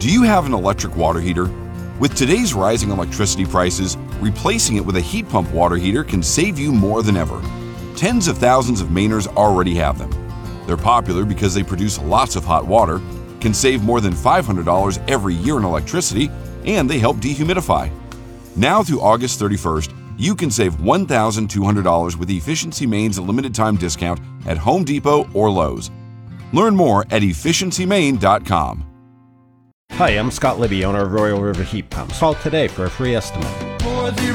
Do you have an electric water heater? With today's rising electricity prices, replacing it with a heat pump water heater can save you more than ever. Tens of thousands of Mainers already have them. They're popular because they produce lots of hot water, can save more than $500 every year in electricity, and they help dehumidify. Now through August 31st, you can save $1,200 with Efficiency Maine's limited time discount at Home Depot or Lowe's. Learn more at efficiencymaine.com. Hi, I'm Scott Libby, owner of Royal River Heat Pumps. Call today for a free estimate.